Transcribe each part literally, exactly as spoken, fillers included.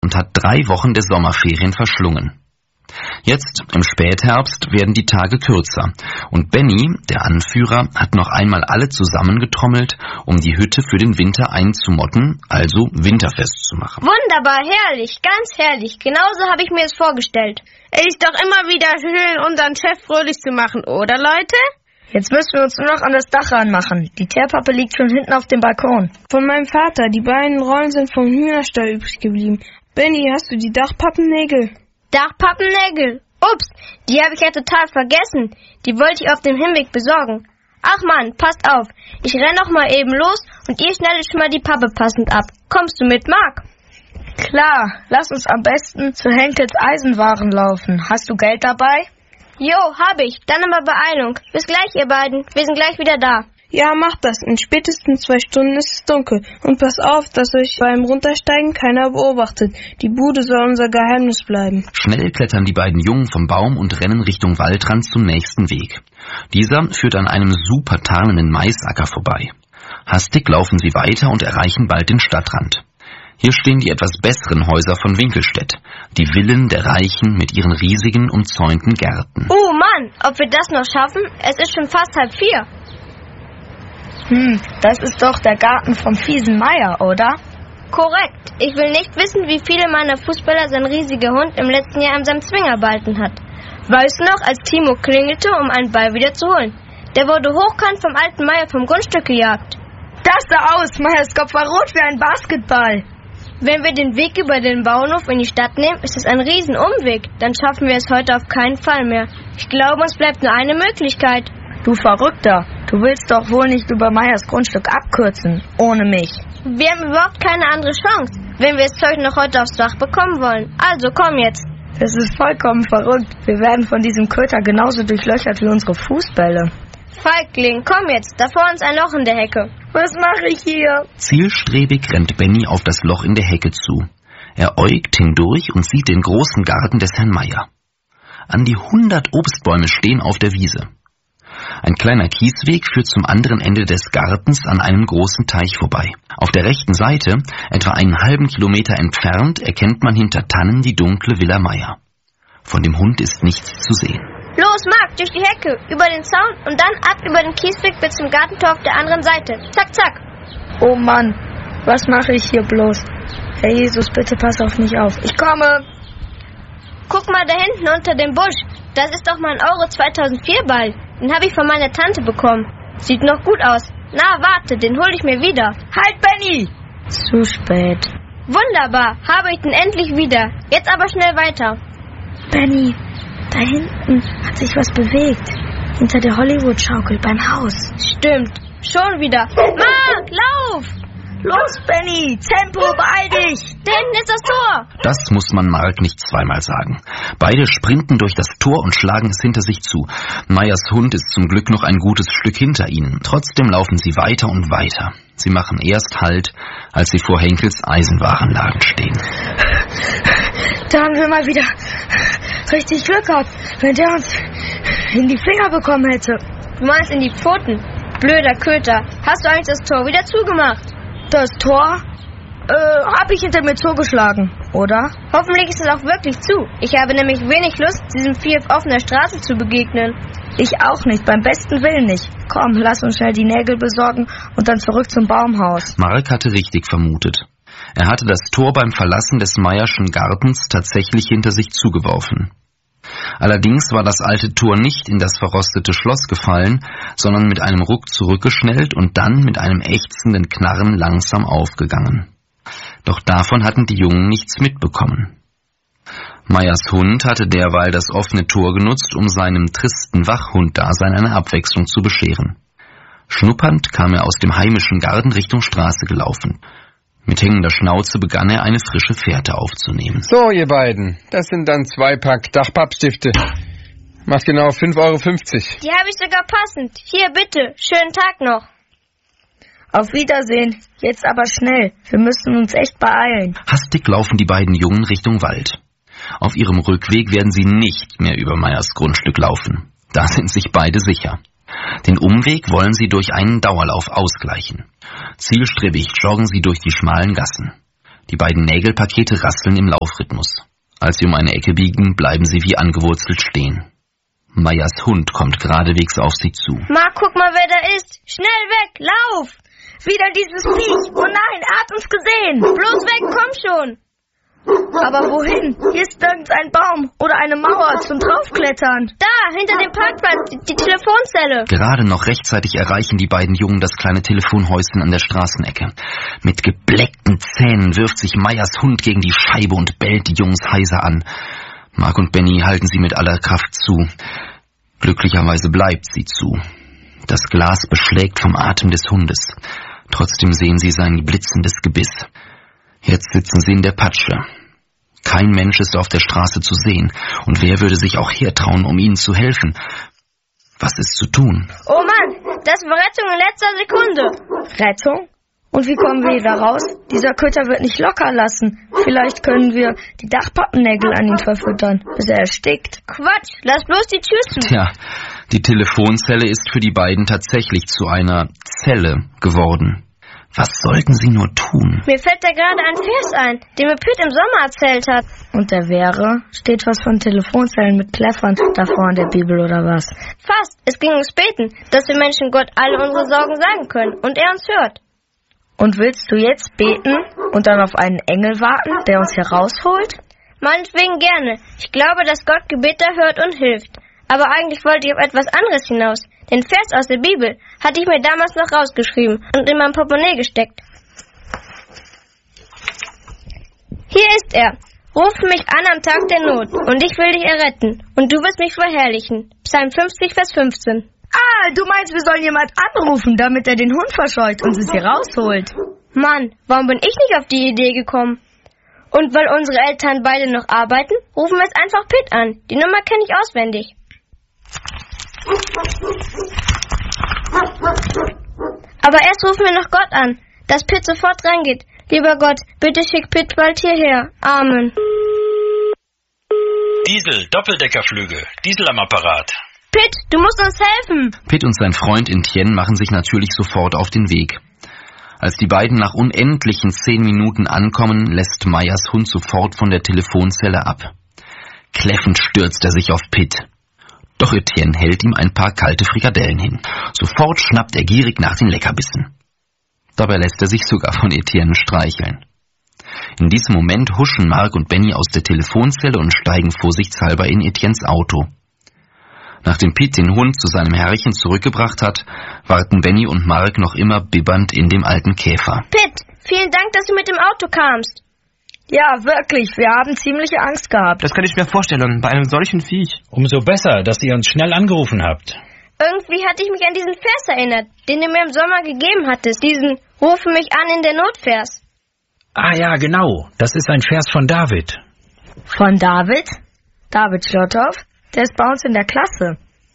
und hat drei Wochen der Sommerferien verschlungen. Jetzt, im Spätherbst, werden die Tage kürzer und Benny, der Anführer, hat noch einmal alle zusammengetrommelt, um die Hütte für den Winter einzumotten, also winterfest zu machen. Wunderbar, herrlich, ganz herrlich. Genauso habe ich mir es vorgestellt. Es ist doch immer wieder schön, unseren Chef fröhlich zu machen, oder Leute? Jetzt müssen wir uns nur noch an das Dach ranmachen. Die Teerpappe liegt schon hinten auf dem Balkon. Von meinem Vater, die beiden Rollen sind vom Hühnerstall übrig geblieben. Benny, hast du die Dachpappennägel? Dachpappennägel. Ups, die habe ich ja total vergessen. Die wollte ich auf dem Hinweg besorgen. Ach Mann, passt auf. Ich renn noch mal eben los und ihr schneidet schon mal die Pappe passend ab. Kommst du mit, Marc? Klar, lass uns am besten zu Henkels Eisenwaren laufen. Hast du Geld dabei? Jo, hab ich. Dann aber Beeilung. Bis gleich, ihr beiden. Wir sind gleich wieder da. Ja, mach das. In spätestens zwei Stunden ist es dunkel. Und pass auf, dass euch beim Runtersteigen keiner beobachtet. Die Bude soll unser Geheimnis bleiben. Schnell klettern die beiden Jungen vom Baum und rennen Richtung Waldrand zum nächsten Weg. Dieser führt an einem super tarnenden Maisacker vorbei. Hastig laufen sie weiter und erreichen bald den Stadtrand. Hier stehen die etwas besseren Häuser von Winkelstedt, die Villen der Reichen mit ihren riesigen, umzäunten Gärten. Oh Mann, ob wir das noch schaffen? Es ist schon fast halb vier. Hm, das ist doch der Garten vom fiesen Meier, oder? Korrekt. Ich will nicht wissen, wie viele meiner Fußballer sein riesiger Hund im letzten Jahr an seinem Zwinger behalten hat. Weißt du noch, als Timo klingelte, um einen Ball wieder zu holen? Der wurde hochkant vom alten Meier vom Grundstück gejagt. Das sah aus, Meiers Kopf war rot wie ein Basketball. Wenn wir den Weg über den Bauernhof in die Stadt nehmen, ist es ein Riesenumweg. Dann schaffen wir es heute auf keinen Fall mehr. Ich glaube, uns bleibt nur eine Möglichkeit. Du Verrückter, du willst doch wohl nicht über Meiers Grundstück abkürzen, ohne mich. Wir haben überhaupt keine andere Chance, wenn wir das Zeug noch heute aufs Dach bekommen wollen. Also komm jetzt. Das ist vollkommen verrückt. Wir werden von diesem Köter genauso durchlöchert wie unsere Fußbälle. Feigling, komm jetzt, da vor uns ein Loch in der Hecke. Was mache ich hier? Zielstrebig rennt Benny auf das Loch in der Hecke zu. Er äugt hindurch und sieht den großen Garten des Herrn Meier. An die hundert Obstbäume stehen auf der Wiese. Ein kleiner Kiesweg führt zum anderen Ende des Gartens an einem großen Teich vorbei. Auf der rechten Seite, etwa einen halben Kilometer entfernt, erkennt man hinter Tannen die dunkle Villa Meier. Von dem Hund ist nichts zu sehen. Los, Marc, durch die Hecke, über den Zaun und dann ab über den Kiesweg bis zum Gartentor auf der anderen Seite. Zack, zack. Oh Mann, was mache ich hier bloß? Herr Jesus, bitte pass auf mich auf. Ich komme. Guck mal da hinten unter dem Busch. Das ist doch mein Euro zweitausendvier Ball. Den habe ich von meiner Tante bekommen. Sieht noch gut aus. Na, warte, den hole ich mir wieder. Halt, Benny! Zu spät. Wunderbar, habe ich den endlich wieder. Jetzt aber schnell weiter. Benny, da hinten hat sich was bewegt. Hinter der Hollywood-Schaukel beim Haus. Stimmt, schon wieder. Marc, lauf! Los, Benny, Tempo, beeil dich! Da hinten ist das Tor! Das muss man Marc nicht zweimal sagen. Beide sprinten durch das Tor und schlagen es hinter sich zu. Meiers Hund ist zum Glück noch ein gutes Stück hinter ihnen. Trotzdem laufen sie weiter und weiter. Sie machen erst Halt, als sie vor Henkels Eisenwarenladen stehen. Da haben wir mal wieder richtig Glück gehabt, wenn der uns in die Finger bekommen hätte. Du meinst in die Pfoten? Blöder Köter. Hast du eigentlich das Tor wieder zugemacht? Das Tor? Äh, hab ich hinter mir zugeschlagen, oder? Hoffentlich ist es auch wirklich zu. Ich habe nämlich wenig Lust, diesem Vieh auf offener Straße zu begegnen. Ich auch nicht, beim besten Willen nicht. Komm, lass uns schnell die Nägel besorgen und dann zurück zum Baumhaus. Marc hatte richtig vermutet. Er hatte das Tor beim Verlassen des Meierschen Gartens tatsächlich hinter sich zugeworfen. Allerdings war das alte Tor nicht in das verrostete Schloss gefallen, sondern mit einem Ruck zurückgeschnellt und dann mit einem ächzenden Knarren langsam aufgegangen. Doch davon hatten die Jungen nichts mitbekommen. Meiers Hund hatte derweil das offene Tor genutzt, um seinem tristen Wachhunddasein eine Abwechslung zu bescheren. Schnuppernd kam er aus dem heimischen Garten Richtung Straße gelaufen. Mit hängender Schnauze begann er, eine frische Fährte aufzunehmen. So, ihr beiden, das sind dann zwei Pack Dachpappstifte. Macht genau fünf Euro fünfzig. Die habe ich sogar passend. Hier, bitte. Schönen Tag noch. Auf Wiedersehen. Jetzt aber schnell. Wir müssen uns echt beeilen. Hastig laufen die beiden Jungen Richtung Wald. Auf ihrem Rückweg werden sie nicht mehr über Meiers Grundstück laufen. Da sind sich beide sicher. Den Umweg wollen sie durch einen Dauerlauf ausgleichen. Zielstrebig joggen sie durch die schmalen Gassen. Die beiden Nägelpakete rasseln im Laufrhythmus. Als sie um eine Ecke biegen, bleiben sie wie angewurzelt stehen. Mayas Hund kommt geradewegs auf sie zu. Mark, guck mal, wer da ist. Schnell weg, lauf! Wieder dieses Viech. Oh nein, er hat uns gesehen. Bloß weg, komm schon. Aber wohin? Hier ist irgendein Baum oder eine Mauer zum Draufklettern. Da, hinter dem Parkplatz, die, die Telefonzelle. Gerade noch rechtzeitig erreichen die beiden Jungen das kleine Telefonhäuschen an der Straßenecke. Mit gebleckten Zähnen wirft sich Mayas Hund gegen die Scheibe und bellt die Jungs heiser an. Mark und Benny halten sie mit aller Kraft zu. Glücklicherweise bleibt sie zu. Das Glas beschlägt vom Atem des Hundes. Trotzdem sehen sie sein blitzendes Gebiss. Jetzt sitzen sie in der Patsche. Kein Mensch ist auf der Straße zu sehen. Und wer würde sich auch hertrauen, um ihnen zu helfen? Was ist zu tun? Oh Mann, das war Rettung in letzter Sekunde. Rettung? Und wie kommen wir da raus? Dieser Köter wird nicht locker lassen. Vielleicht können wir die Dachpappennägel an ihn verfüttern, bis er erstickt. Quatsch, lass bloß die Tür zu. Tja, die Telefonzelle ist für die beiden tatsächlich zu einer Zelle geworden. Was sollten sie nur tun? Mir fällt da gerade ein Vers ein, den mir Pitt im Sommer erzählt hat. Und der wäre? Steht was von Telefonzellen mit Kleffern davor in der Bibel oder was? Fast. Es ging ums Beten, dass wir Menschen Gott alle unsere Sorgen sagen können und er uns hört. Und willst du jetzt beten und dann auf einen Engel warten, der uns hier rausholt? Meinetwegen gerne. Ich glaube, dass Gott Gebete hört und hilft. Aber eigentlich wollte ich auf etwas anderes hinaus. Den Vers aus der Bibel hatte ich mir damals noch rausgeschrieben und in mein Portemonnaie gesteckt. Hier ist er. Ruf mich an am Tag der Not, und ich will dich erretten, und du wirst mich verherrlichen. Psalm fünfzig, Vers fünfzehn. Ah, du meinst, wir sollen jemand anrufen, damit er den Hund verscheucht und uns hier rausholt? Mann, warum bin ich nicht auf die Idee gekommen? Und weil unsere Eltern beide noch arbeiten, rufen wir es einfach Pitt an. Die Nummer kenne ich auswendig. Aber erst rufen wir noch Gott an, dass Pitt sofort reingeht. Lieber Gott, bitte schick Pitt bald hierher. Amen. Diesel, Doppeldeckerflüge, Diesel am Apparat. Pitt, du musst uns helfen. Pitt und sein Freund Etienne machen sich natürlich sofort auf den Weg. Als die beiden nach unendlichen zehn Minuten ankommen, lässt Mayas Hund sofort von der Telefonzelle ab. Kläffend stürzt er sich auf Pitt. Doch Etienne hält ihm ein paar kalte Frikadellen hin. Sofort schnappt er gierig nach den Leckerbissen. Dabei lässt er sich sogar von Etienne streicheln. In diesem Moment huschen Mark und Benny aus der Telefonzelle und steigen vorsichtshalber in Etiennes Auto. Nachdem Pitt den Hund zu seinem Herrchen zurückgebracht hat, warten Benny und Mark noch immer bibbernd in dem alten Käfer. Pitt, vielen Dank, dass du mit dem Auto kamst. Ja, wirklich, wir haben ziemliche Angst gehabt. Das kann ich mir vorstellen, bei einem solchen Viech. Umso besser, dass ihr uns schnell angerufen habt. Irgendwie hatte ich mich an diesen Vers erinnert, den du mir im Sommer gegeben hattest. Diesen Rufe mich an in der Notvers. Ah ja, genau. Das ist ein Vers von David. Von David? David Schlotthoff? Der ist bei uns in der Klasse.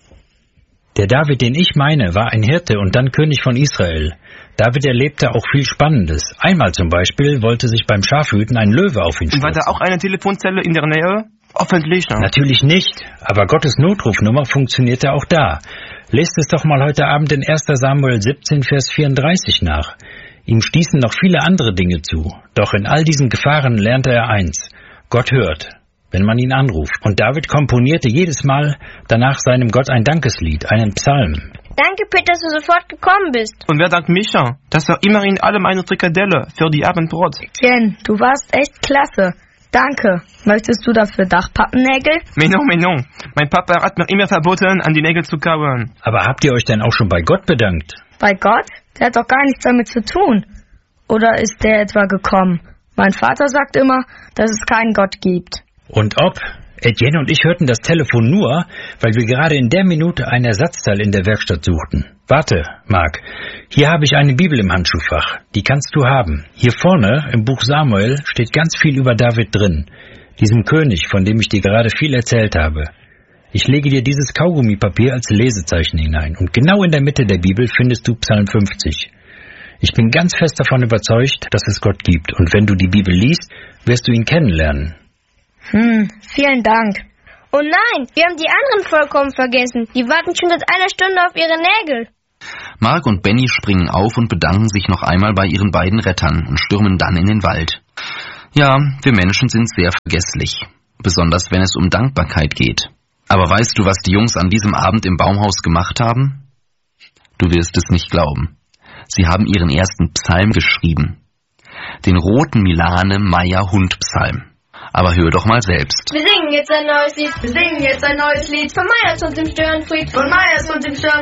Der David, den ich meine, war ein Hirte und dann König von Israel. David erlebte auch viel Spannendes. Einmal zum Beispiel wollte sich beim Schafhüten ein Löwe auf ihn stürzen. War da auch eine Telefonzelle in der Nähe? Hoffentlich, ne? Natürlich nicht, aber Gottes Notrufnummer funktionierte auch da. Lest es doch mal heute Abend in erster Samuel siebzehn, Vers vierunddreißig nach. Ihm stießen noch viele andere Dinge zu. Doch in all diesen Gefahren lernte er eins. Gott hört, wenn man ihn anruft. Und David komponierte jedes Mal danach seinem Gott ein Dankeslied, einen Psalm. Danke, Pitt, dass du sofort gekommen bist. Und wer dankt Micha? Das war immerhin alle meine Frikadelle für die Abendbrot. Jen, du warst echt klasse. Danke. Möchtest du dafür Dachpappennägel? Menon, menon. Mein Papa hat mir immer verboten, an die Nägel zu kauen. Aber habt ihr euch denn auch schon bei Gott bedankt? Bei Gott? Der hat doch gar nichts damit zu tun. Oder ist der etwa gekommen? Mein Vater sagt immer, dass es keinen Gott gibt. Und ob? Etienne und ich hörten das Telefon nur, weil wir gerade in der Minute ein Ersatzteil in der Werkstatt suchten. Warte, Mark, hier habe ich eine Bibel im Handschuhfach. Die kannst du haben. Hier vorne im Buch Samuel steht ganz viel über David drin, diesem König, von dem ich dir gerade viel erzählt habe. Ich lege dir dieses Kaugummipapier als Lesezeichen hinein und genau in der Mitte der Bibel findest du Psalm fünfzig. Ich bin ganz fest davon überzeugt, dass es Gott gibt und wenn du die Bibel liest, wirst du ihn kennenlernen. Hm, vielen Dank. Oh nein, wir haben die anderen vollkommen vergessen. Die warten schon seit einer Stunde auf ihre Nägel. Mark und Benny springen auf und bedanken sich noch einmal bei ihren beiden Rettern und stürmen dann in den Wald. Ja, wir Menschen sind sehr vergesslich, besonders wenn es um Dankbarkeit geht. Aber weißt du, was die Jungs an diesem Abend im Baumhaus gemacht haben? Du wirst es nicht glauben. Sie haben ihren ersten Psalm geschrieben. Den roten Milane-Meyer-Hund-Psalm. Aber hör doch mal selbst. Wir singen jetzt ein neues Lied, wir singen jetzt ein neues Lied. Von Meyers und dem Störenfried, von Meyers und dem Störenfried.